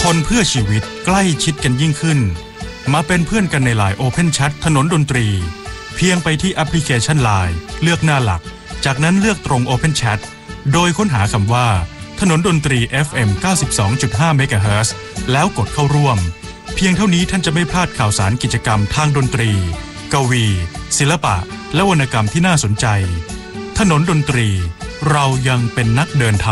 คนเพื่อชีวิตใกล้ชิดกันยิ่งขึ้นมาเป็นเพื่อนกันในไลน์ Open Chat ถนนดนตรีเพียงไปที่แอปพลิเคชัน LINE เลือกหน้าหลักจากนั้นเลือกตรง Open Chat โดยค้นหาคำว่าถนนดนตรี FM 92.5 เมกะเฮิรตซ์แล้วกดเข้าร่วมเพียงเท่านี้ท่านจะไม่พลาดข่าวสารกิจกรรมทางดนตรีกวีศิลปะและวรรณกรรมที่น่าสนใจถนนดนตรีเรายังเป็นนักเดินทาง